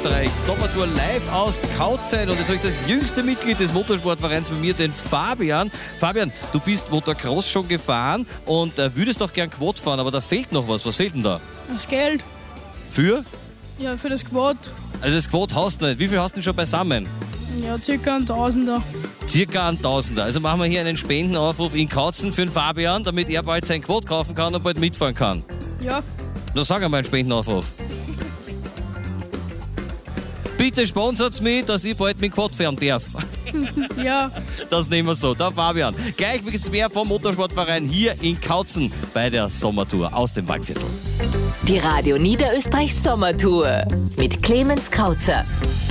Niederösterreich Sommertour live aus Kautzen. Und jetzt habe ich das jüngste Mitglied des Motorsportvereins bei mir, den Fabian. Fabian, du bist Motocross schon gefahren und würdest doch gern Quad fahren, aber da fehlt noch was. Was fehlt denn da? Das Geld. Für? Ja, für das Quad. Also das Quad hast du nicht. Wie viel hast du denn schon beisammen? Ja, circa 1000er. Circa 1000er. Also machen wir hier einen Spendenaufruf in Kautzen für den Fabian, damit er bald sein Quad kaufen kann und bald mitfahren kann. Ja. Na, sag einmal einen Spendenaufruf. Bitte sponsert mich, dass ich bald mit dem Quad fahren darf. Ja. Das nehmen wir so. Der Fabian. Gleich gibt es mehr vom Motorsportverein hier in Kautzen bei der Sommertour aus dem Waldviertel. Die Radio Niederösterreich Sommertour mit Clemens Krauzer.